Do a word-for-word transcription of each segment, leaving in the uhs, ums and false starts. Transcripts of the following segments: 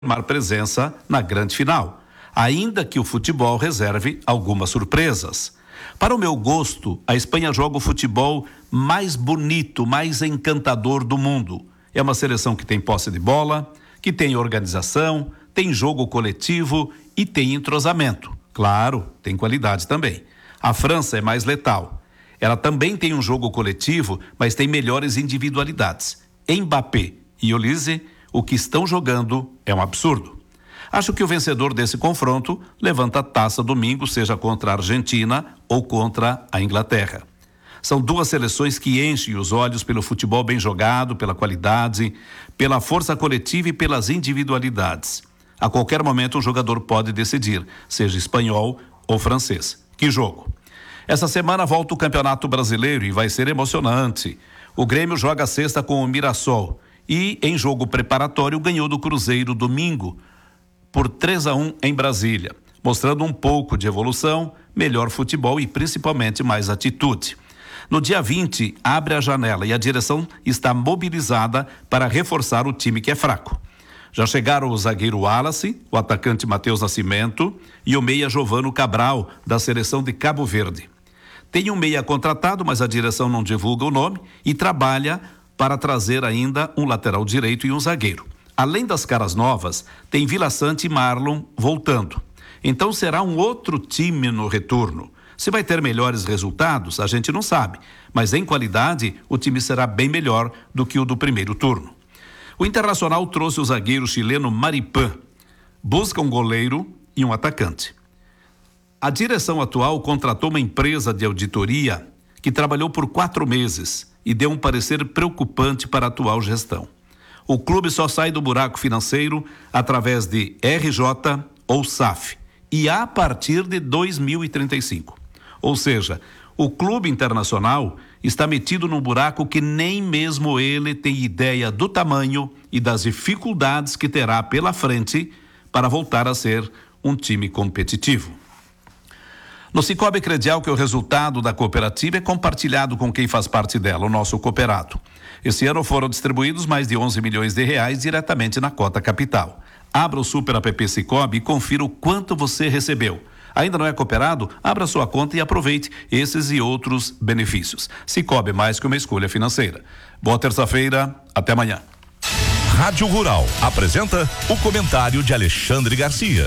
confirmar presença na grande final, ainda que o futebol reserve algumas surpresas. Para o meu gosto, a Espanha joga o futebol mais bonito, mais encantador do mundo. É uma seleção que tem posse de bola, que tem organização, tem jogo coletivo e tem entrosamento. Claro, tem qualidade também. A França é mais letal. Ela também tem um jogo coletivo, mas tem melhores individualidades. Mbappé e Olise, o que estão jogando é um absurdo. Acho que o vencedor desse confronto levanta a taça domingo, seja contra a Argentina ou contra a Inglaterra. São duas seleções que enchem os olhos pelo futebol bem jogado, pela qualidade, pela força coletiva e pelas individualidades. A qualquer momento um jogador pode decidir, seja espanhol ou francês. Que jogo! Essa semana volta o Campeonato Brasileiro e vai ser emocionante. O Grêmio joga sexta com o Mirassol e, em jogo preparatório, ganhou do Cruzeiro domingo por três a um em Brasília, mostrando um pouco de evolução, melhor futebol e principalmente mais atitude. No dia vinte, abre a janela e a direção está mobilizada para reforçar o time que é fraco. Já chegaram o zagueiro Wallace, o atacante Matheus Nascimento e o meia Jovano Cabral, da seleção de Cabo Verde. Tem um meia contratado, mas a direção não divulga o nome e trabalha para trazer ainda um lateral direito e um zagueiro. Além das caras novas, tem Vila Sante e Marlon voltando. Então será um outro time no retorno. Se vai ter melhores resultados, a gente não sabe, mas em qualidade o time será bem melhor do que o do primeiro turno. O Internacional trouxe o zagueiro chileno Maripan, busca um goleiro e um atacante. A direção atual contratou uma empresa de auditoria que trabalhou por quatro meses e deu um parecer preocupante para a atual gestão. O clube só sai do buraco financeiro através de R J ou S A F e a partir de dois mil e trinta e cinco. Ou seja, o clube internacional está metido num buraco que nem mesmo ele tem ideia do tamanho e das dificuldades que terá pela frente para voltar a ser um time competitivo. No Cicobi Credial, que o resultado da cooperativa é compartilhado com quem faz parte dela, o nosso cooperado. Esse ano foram distribuídos mais de onze milhões de reais diretamente na cota capital. Abra o Super App Cicobi e confira o quanto você recebeu. Ainda não é cooperado? Abra sua conta e aproveite esses e outros benefícios. Cicobi, mais que uma escolha financeira. Boa terça-feira, até amanhã. Rádio Rural apresenta o comentário de Alexandre Garcia.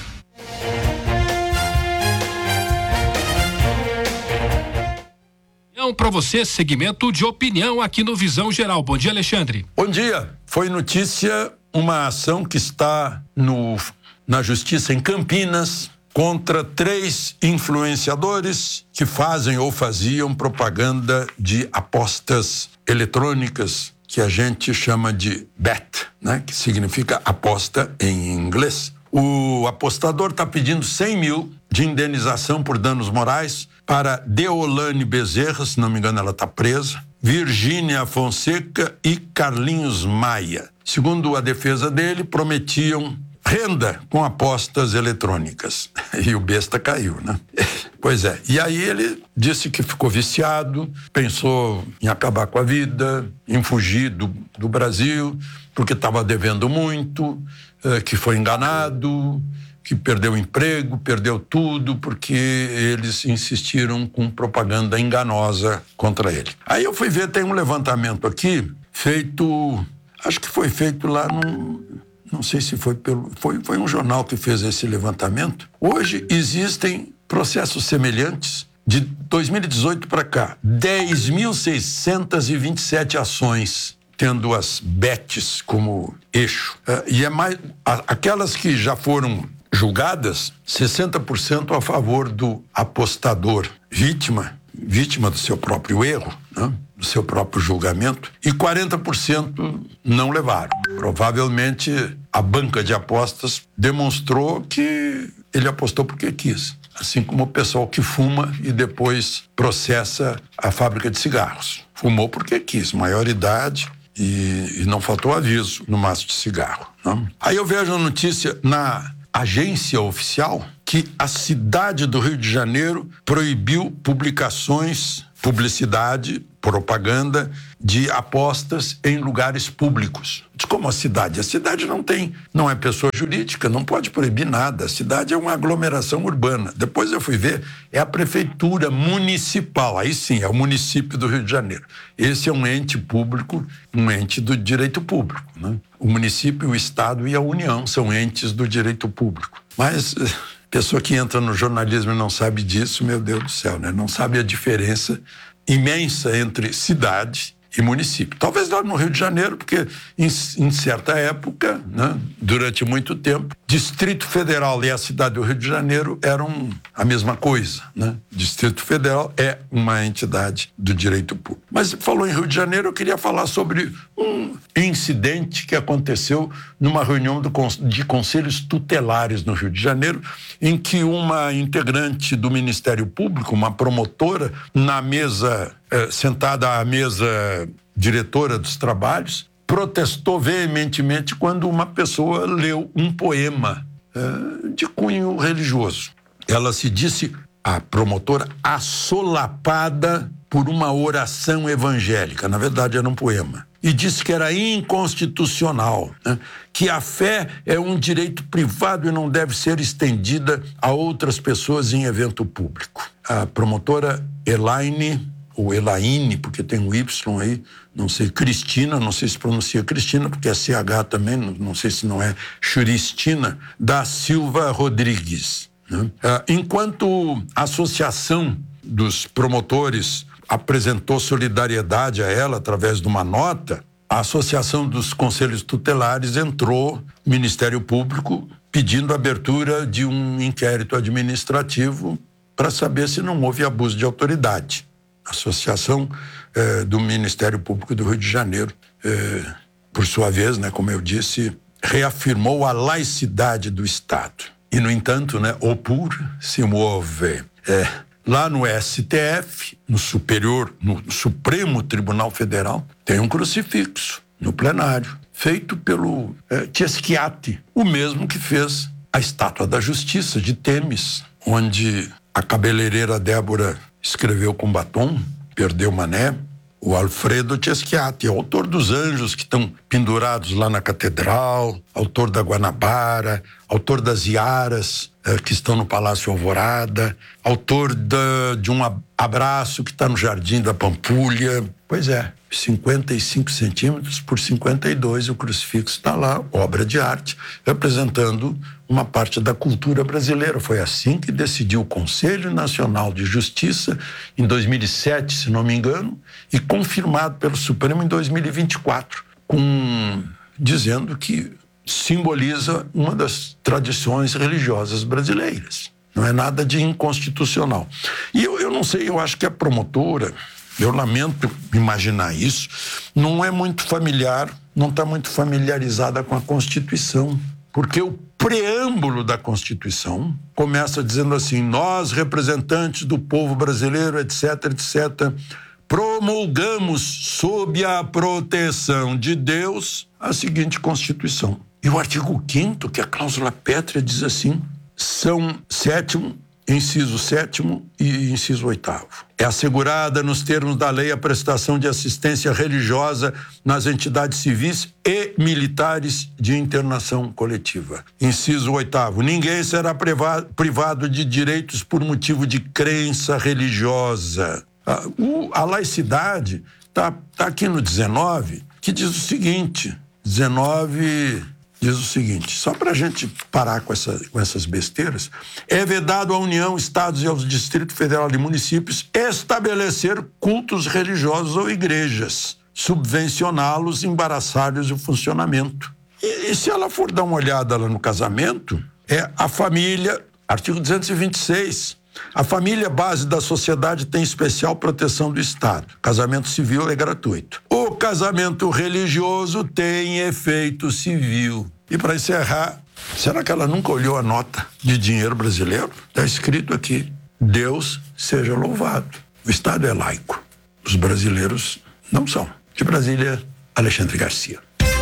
Para você, segmento de opinião aqui no Visão Geral. Bom dia, Alexandre. Bom dia. Foi notícia uma ação que está no, na Justiça em Campinas contra três influenciadores que fazem ou faziam propaganda de apostas eletrônicas, que a gente chama de bet, né? Que significa aposta em inglês. O apostador está pedindo cem mil de indenização por danos morais para Deolane Bezerra, se não me engano ela está presa, Virgínia Fonseca e Carlinhos Maia. Segundo a defesa dele, prometiam renda com apostas eletrônicas. E o besta caiu, né? Pois é. E aí ele disse que ficou viciado, pensou em acabar com a vida, em fugir do, do Brasil, porque estava devendo muito, eh, que foi enganado, que perdeu o emprego, perdeu tudo, porque eles insistiram com propaganda enganosa contra ele. Aí eu fui ver, tem um levantamento aqui, feito, acho que foi feito lá no... Não sei se foi pelo... Foi, foi um jornal que fez esse levantamento. Hoje existem processos semelhantes de dois mil e dezoito para cá. dez mil seiscentas e vinte e sete ações, tendo as bets como eixo. Uh, e é mais... A, aquelas que já foram julgadas, sessenta por cento a favor do apostador, vítima, vítima do seu próprio erro, né? Do seu próprio julgamento, e quarenta por cento não levaram. Provavelmente a banca de apostas demonstrou que ele apostou porque quis, assim como o pessoal que fuma e depois processa a fábrica de cigarros. Fumou porque quis, maioridade, e, e não faltou aviso no maço de cigarro, né? Aí eu vejo a notícia na agência oficial que a cidade do Rio de Janeiro proibiu publicações publicidade, propaganda de apostas em lugares públicos. Como a cidade? A cidade não tem, não é pessoa jurídica, não pode proibir nada. A cidade é uma aglomeração urbana. Depois eu fui ver, é a prefeitura municipal. Aí sim, é o município do Rio de Janeiro. Esse é um ente público, um ente do direito público, né? O município, o estado e a União são entes do direito público. Mas pessoa que entra no jornalismo e não sabe disso, meu Deus do céu, né? Não sabe a diferença imensa entre cidade e município. Talvez lá no Rio de Janeiro, porque em, em certa época, né, durante muito tempo, Distrito Federal e a cidade do Rio de Janeiro eram a mesma coisa, né? Distrito Federal é uma entidade do direito público. Mas falou em Rio de Janeiro, eu queria falar sobre um incidente que aconteceu numa reunião do, de conselhos tutelares no Rio de Janeiro, em que uma integrante do Ministério Público, uma promotora, na mesa, eh, sentada à mesa diretora dos trabalhos, protestou veementemente quando uma pessoa leu um poema eh, de cunho religioso. Ela se disse, a promotora, assolapada por uma oração evangélica. Na verdade, era um poema. E disse que era inconstitucional, né? Que a fé é um direito privado e não deve ser estendida a outras pessoas em evento público. A promotora Elaine, ou Elaine, porque tem um Y aí, não sei, Cristina, não sei se pronuncia Cristina, porque é C H também, não, não sei se não é Churistina, da Silva Rodrigues, né? Ah, enquanto a associação dos promotores apresentou solidariedade a ela através de uma nota, a Associação dos Conselhos Tutelares entrou, Ministério Público, pedindo a abertura de um inquérito administrativo para saber se não houve abuso de autoridade. A Associação eh, do Ministério Público do Rio de Janeiro, eh, por sua vez, né, como eu disse, reafirmou a laicidade do Estado. E, no entanto, né, opor se move. É, lá no S T F, no Superior, no Supremo Tribunal Federal, tem um crucifixo no plenário, feito pelo é, Cheschiati, o mesmo que fez a Estátua da Justiça de Temis, onde a cabeleireira Débora escreveu com batom, perdeu mané. O Alfredo Cheschiati, autor dos anjos que estão pendurados lá na catedral, autor da Guanabara, autor das iaras eh, que estão no Palácio Alvorada, autor da, de um abraço que está no Jardim da Pampulha. Pois é, cinquenta e cinco centímetros por cinquenta e dois, o crucifixo está lá, obra de arte, representando uma parte da cultura brasileira. Foi assim que decidiu o Conselho Nacional de Justiça em dois mil e sete, se não me engano, e confirmado pelo Supremo em dois mil e vinte e quatro, com, dizendo que simboliza uma das tradições religiosas brasileiras. Não é nada de inconstitucional. E eu, eu não sei, eu acho que a promotora, eu lamento imaginar isso, não é muito familiar, não está muito familiarizada com a Constituição, porque o preâmbulo da Constituição começa dizendo assim: nós, representantes do povo brasileiro, etc, etc, promulgamos sob a proteção de Deus a seguinte Constituição. E o artigo quinto, que é a cláusula pétrea, diz assim: são sétimo, inciso sétimo e inciso oitavo. É assegurada nos termos da lei a prestação de assistência religiosa nas entidades civis e militares de internação coletiva. Inciso oitavo. Ninguém será privado de direitos por motivo de crença religiosa. A, o, a laicidade está tá aqui no dezenove, que diz o seguinte, dezenove... diz o seguinte, só para a gente parar com, essa, com essas besteiras: é vedado à União, Estados e aos Distritos Federal e municípios estabelecer cultos religiosos ou igrejas, subvencioná-los, embaraçar-lhes o funcionamento. E, e se ela for dar uma olhada lá no casamento, é a família, artigo duzentos e vinte e seis, a família base da sociedade tem especial proteção do Estado. Casamento civil é gratuito. O casamento religioso tem efeito civil. E para encerrar, será que ela nunca olhou a nota de dinheiro brasileiro? Está escrito aqui: Deus seja louvado. O Estado é laico. Os brasileiros não são. De Brasília, Alexandre Garcia.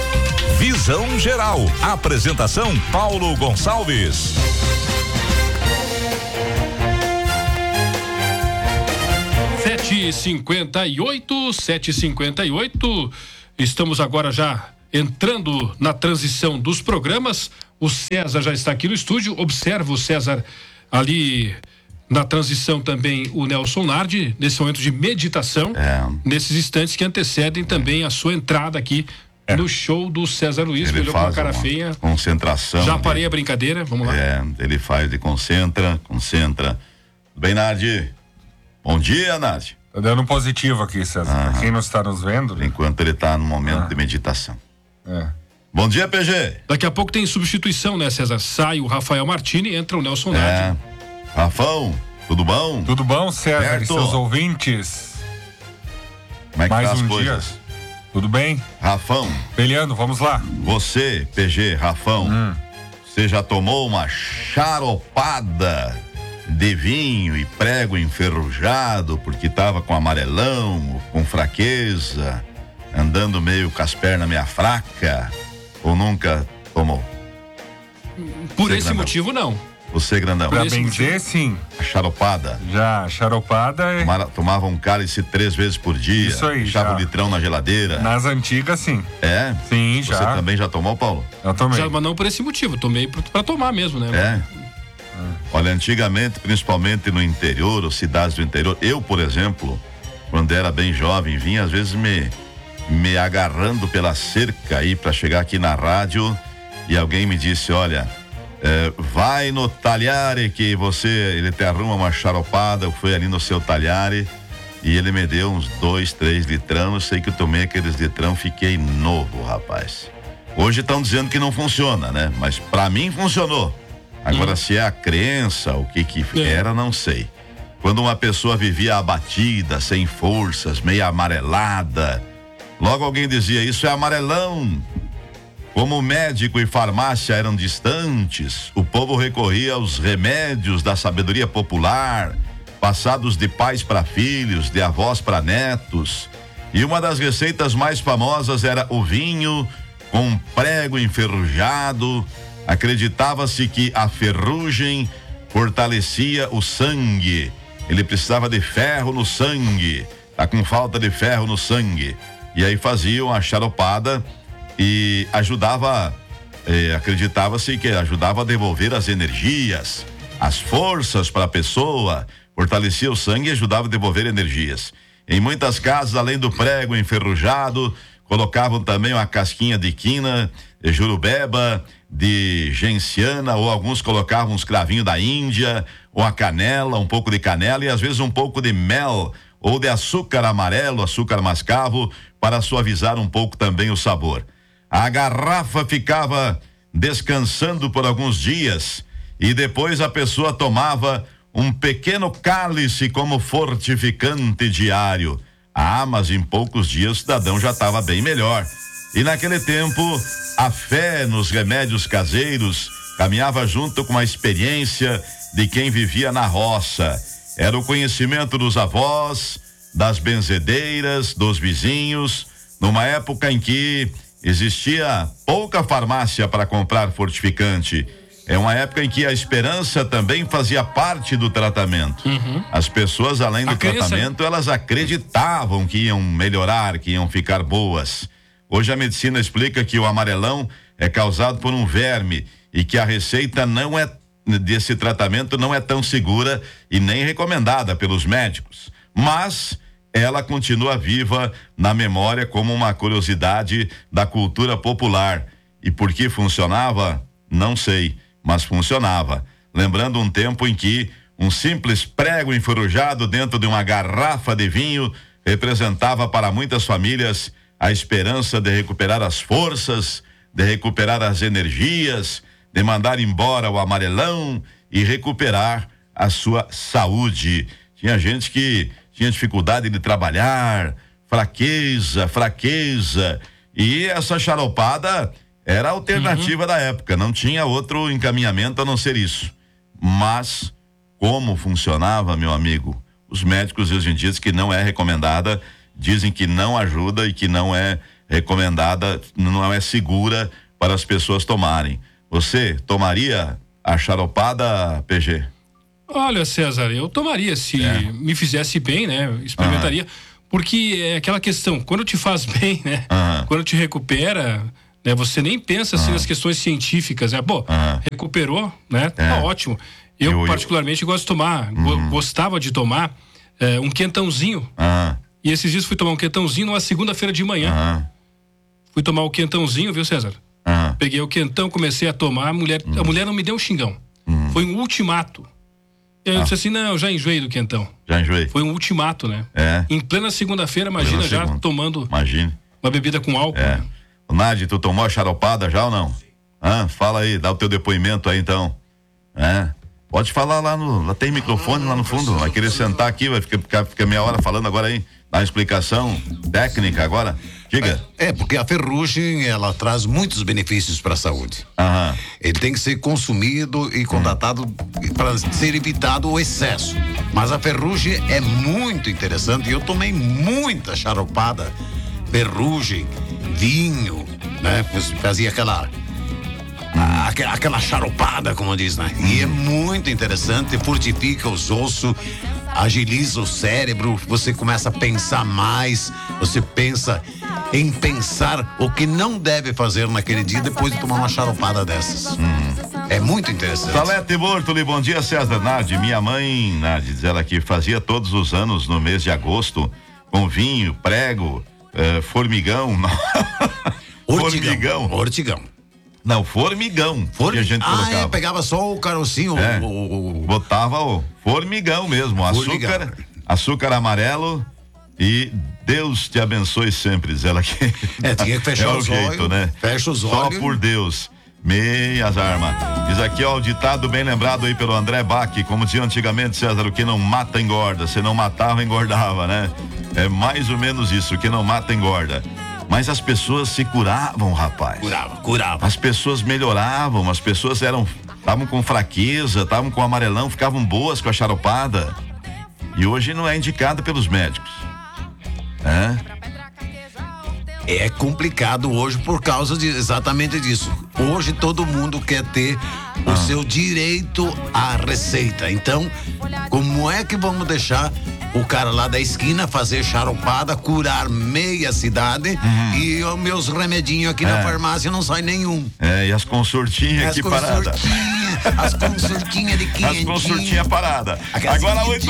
Visão Geral. Apresentação Paulo Gonçalves. sete sete e cinquenta e oito, sete e cinquenta e oito. Estamos agora já entrando na transição dos programas. O César já está aqui no estúdio. Observa o César ali na transição também, o Nelson Nardi, nesse momento de meditação, é. nesses instantes que antecedem também a sua entrada aqui é. no show do César Luiz. Ele olhou faz com a cara uma feia. Concentração. Já parei a brincadeira, vamos lá. É, ele faz de concentra, concentra. Tudo bem, Nardi? Bom dia, Nardi. Tá dando um positivo aqui, César. Aham. Quem não está nos vendo? Por enquanto ele está no momento ah. de meditação. É. Bom dia, P G. Daqui a pouco tem substituição, né, César? Sai o Rafael Martini, entra o Nelson Nardi. É. Rafão, tudo bom? Tudo bom, César? Certo. E seus ouvintes? Como é que Mais tá as um coisas? dia. Tudo bem? Rafão. Peleando, vamos lá. Você, P G, Rafão, hum. você já tomou uma charopada de vinho e prego enferrujado porque tava com amarelão, com fraqueza, andando meio com as pernas meio fraca, ou nunca tomou? Por Você esse grandão. motivo, não. Você, grandão. Pra benzer, sim. A charopada. Já, charopada é... Tomara, tomava um cálice três vezes por dia. Isso aí, deixava já. um litrão na geladeira. Nas antigas, sim. É? Sim, Você já. também já tomou, Paulo? Eu tomei. Já, mas não por esse motivo, tomei pra, pra tomar mesmo, né? É? Olha, antigamente, principalmente no interior, ou cidades do interior, eu, por exemplo, quando era bem jovem, vinha às vezes me, me agarrando pela cerca aí para chegar aqui na rádio e alguém me disse, olha, é, vai no talhare que você, ele te arruma uma charopada. Eu fui ali no seu talhare e ele me deu uns dois, três litrão. Eu sei que eu tomei aqueles litrão, fiquei novo, rapaz. Hoje estão dizendo que não funciona, né? Mas para mim funcionou. Agora, hum. se é a crença, o que que é. era, não sei. Quando uma pessoa vivia abatida, sem forças, meio amarelada, logo alguém dizia, isso é amarelão. Como médico e farmácia eram distantes, o povo recorria aos remédios da sabedoria popular, passados de pais para filhos, de avós para netos. E uma das receitas mais famosas era o vinho com prego enferrujado. Acreditava-se que a ferrugem fortalecia o sangue. Ele precisava de ferro no sangue. Tá com falta de ferro no sangue. E aí faziam a charopada e ajudava, eh, acreditava-se que ajudava a devolver as energias, as forças para a pessoa, fortalecia o sangue e ajudava a devolver energias. Em muitas casas, além do prego enferrujado, colocavam também uma casquinha de quina, de jurubeba, de genciana, ou alguns colocavam uns cravinhos da Índia, ou a canela, um pouco de canela e às vezes um pouco de mel ou de açúcar amarelo, açúcar mascavo, para suavizar um pouco também o sabor. A garrafa ficava descansando por alguns dias e depois a pessoa tomava um pequeno cálice como fortificante diário. Ah, mas em poucos dias o cidadão já estava bem melhor. E naquele tempo, a fé nos remédios caseiros caminhava junto com a experiência de quem vivia na roça. Era o conhecimento dos avós, das benzedeiras, dos vizinhos, numa época em que existia pouca farmácia para comprar fortificante. É uma época em que a esperança também fazia parte do tratamento. Uhum. As pessoas, além do a tratamento, criança... elas acreditavam que iam melhorar, que iam ficar boas. Hoje a medicina explica que o amarelão é causado por um verme e que a receita não é desse tratamento não é tão segura e nem recomendada pelos médicos. Mas ela continua viva na memória como uma curiosidade da cultura popular. E por que funcionava? Não sei, mas funcionava. Lembrando um tempo em que um simples prego enferrujado dentro de uma garrafa de vinho representava para muitas famílias a esperança de recuperar as forças, de recuperar as energias, de mandar embora o amarelão e recuperar a sua saúde. Tinha gente que tinha dificuldade de trabalhar, fraqueza, fraqueza, e essa charopada era a alternativa uhum. da época, não tinha outro encaminhamento a não ser isso. Mas como funcionava, meu amigo? Os médicos hoje em dia dizem que não é recomendada, dizem que não ajuda e que não é recomendada, não é segura para as pessoas tomarem. Você tomaria a charopada, P G? Olha, César, eu tomaria se É. me fizesse bem, né? Experimentaria. Porque é aquela questão, quando te faz bem, né? Aham. Quando te recupera, né? Você nem pensa assim nas questões científicas, né? Pô, Aham. recuperou, né? É. Tá ótimo. Eu, Eu- eu- particularmente, gosto de tomar, go- gostava de tomar é, um quentãozinho. Ah, E esses dias fui tomar um quentãozinho numa segunda-feira de manhã. ah, Fui tomar o quentãozinho, viu, César? ah. Peguei o quentão, comecei a tomar, a mulher, a mulher não me deu um xingão. Foi um ultimato. E aí eu disse assim, não, já enjoei do quentão. Já enjoei. Foi um ultimato, né? É. Em plena segunda-feira, imagina Plena já segunda. tomando Imagine. uma bebida com álcool. É. né? O Nádia, tu tomou a xaropada já ou não? Ah, fala aí, dá o teu depoimento aí então. É. Pode falar lá no. Lá tem microfone lá no fundo. Vai querer sentar aqui, vai ficar, ficar, ficar meia hora falando agora aí. Dá uma explicação técnica agora. Diga. É, porque a ferrugem, ela traz muitos benefícios para a saúde. Aham. Ele tem que ser consumido e contratado para ser evitado o excesso. Mas a ferrugem é muito interessante. Eu tomei muita xaropada, ferrugem, vinho, né? Fazia aquela a- aquela, aquela xaropada, como diz, né? E é muito interessante, fortifica os ossos, agiliza o cérebro, você começa a pensar mais, você pensa em pensar o que não deve fazer naquele dia depois de tomar uma xaropada dessas. É muito interessante. Salete Bortoli, bom dia, César. Nardi, minha mãe, Nardi, diz ela que fazia todos os anos no mês de agosto com vinho, prego, eh, formigão. Formigão. Ortigão. Não, formigão. Que a gente ah, colocava. é, pegava só o carocinho, É. o, o- o- Botava o formigão mesmo, Formigão. açúcar, açúcar amarelo e Deus te abençoe sempre, diz ela aqui. É, tinha que fechar é o os jeito, olhos, né? fecha os Só olhos. por Deus. Meias armas. Diz aqui, ó, o ditado bem lembrado aí pelo André Bach, como dizia antigamente, César, o que não mata engorda, se não matava engordava, né? É mais ou menos isso, o que não mata engorda. Mas as pessoas se curavam, rapaz. Curava, curava. As pessoas melhoravam, as pessoas eram, estavam com fraqueza, estavam com amarelão, ficavam boas com a xaropada. E hoje não é indicada pelos médicos. É? É complicado hoje por causa de exatamente disso. Hoje todo mundo quer ter o seu direito à receita. Então, como é que vamos deixar o cara lá da esquina fazer xaropada, curar meia cidade e os meus remedinhos aqui na É. farmácia não sai nenhum? É, e as consultinhas As aqui paradas. consultinhas, as consultinhas de As quinhentinho. consultinhas paradas. Aquelas Agora quinhentinho. oito